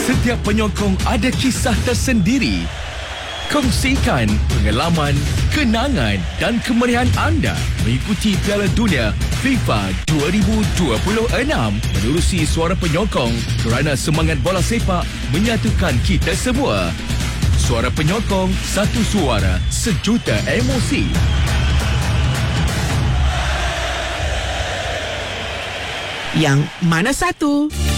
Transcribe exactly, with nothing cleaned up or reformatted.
Setiap penyokong ada kisah tersendiri. Kongsikan pengalaman, kenangan dan kemeriahan anda mengikuti Piala Dunia FIFA dua ribu dua puluh enam menerusi Suara Penyokong kerana semangat bola sepak menyatukan kita semua. Suara Penyokong, satu suara, sejuta emosi. Yang mana satu?